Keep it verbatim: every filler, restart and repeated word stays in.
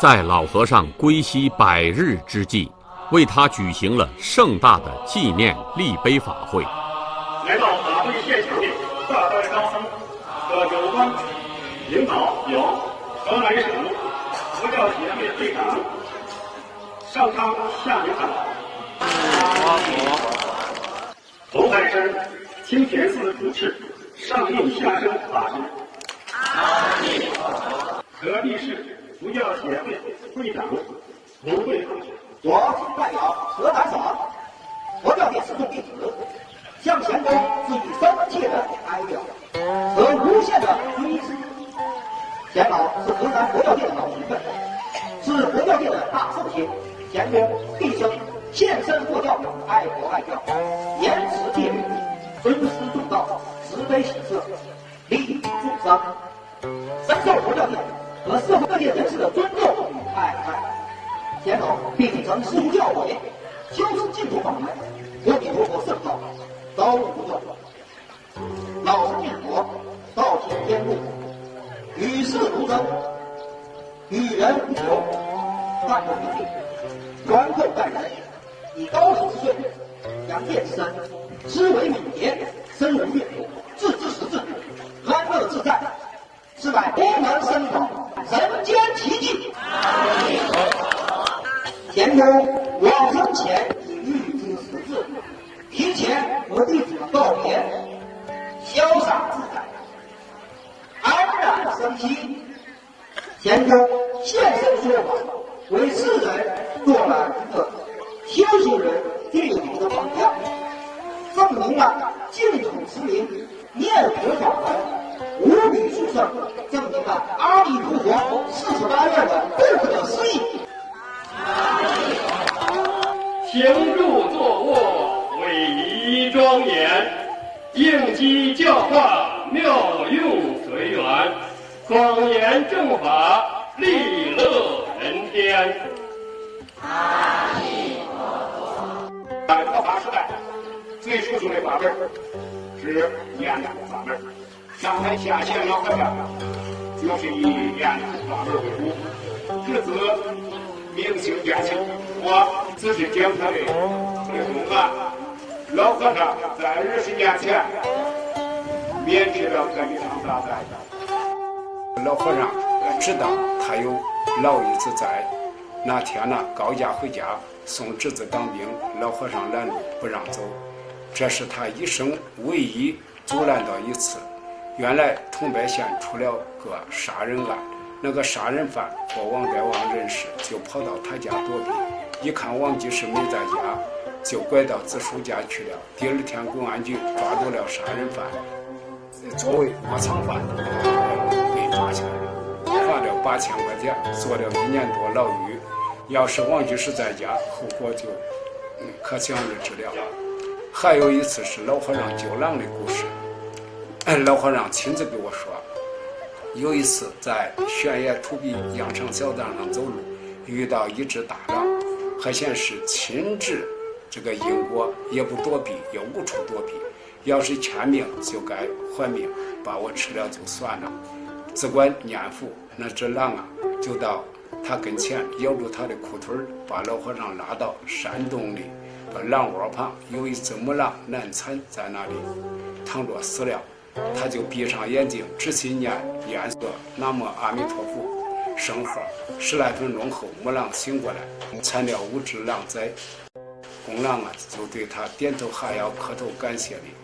在老和尚归西百日之际，为他举行了盛大的纪念立碑法会。 来到法会现场的大代高僧和有关领导有河南省佛教协会会长上苍下明堂，头海山清田寺主持上应下生法师，河地市佛教协会会长卢慧凤， 我代表河南省佛教界四众弟子，向前公致以深切的哀悼和无限的追思。钱老是河南佛教界的老前辈，是佛教界的大圣贤。钱公毕生献身佛教，爱国爱教，严持戒律，尊师重道，慈悲喜舍，利益众生，深受佛教界和社会各界人士的尊重与爱戴。钱老秉承师父教诲，修持净土法门，阿弥陀佛圣道，遭遇不断。老生念佛，道行天路，与世无争，与人无求，淡泊名利，宽厚待人，以高十岁，扬见之身，思维敏捷，身无越途，自知识字，安乐自在，是乃功能深广，人间奇迹。钱公往生前已预知时至，提前和弟子们告别，潇洒自在，安然生息。钱公现身说法，为世人做了一个修行人最好的榜样，证明了净土持名念佛法门无比殊胜，证明了阿弥陀佛四十八愿的不可思议。 行住坐卧，伟仪庄严，应机教化，妙用随缘，广言正法，利乐人天。阿弥陀佛。在佛法时代，最殊胜的法门是念佛法门。上台下线老和尚就是以念佛法门为主，至此明心见性。我只是讲他的回公案。老和尚在二十年前免去了这一场大灾。 老和尚知道他有老一子在，那天呢高家回家送侄子当兵，老和尚拦路不让走，这是他一生唯一阻拦到一次。原来桐柏县出了个杀人案，那个杀人犯和王代王认识，就跑到他家躲避，一看王居士没在家，就拐到子叔家去了。第二天公安局抓住了杀人犯，作为窝藏犯被抓起来了，罚了八千块钱，坐了一年多牢狱。要是王居士在家，后果就嗯可想而知了。还有一次是老和尚救狼的故事，老和尚亲自给我说，有一次在悬崖土壁羊肠小道上走路，遇到一只大狼，还显示亲治这个因果，也不躲避，也无处躲避。要是欠命就该还命，把我吃了就算了。只管念佛，那只狼啊，就到他跟前咬住他的裤腿，把老和尚拉到山洞里，把狼窝旁有一只母狼难产在那里躺着死了。他就闭上眼睛，只心念念诵南无阿弥陀佛圣号。十来分钟后，母狼醒过来，产了五只狼崽。公狼啊，就对他点头哈腰，磕头感谢礼。